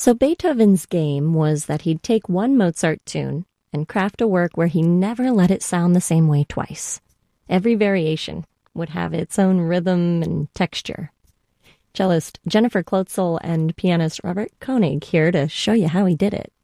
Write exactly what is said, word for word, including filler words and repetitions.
So Beethoven's game was that he'd take one Mozart tune and craft a work where he never let it sound the same way twice. Every variation would have its own rhythm and texture. Cellist Jennifer Klotzel and pianist Robert Koenig here to show you how he did it.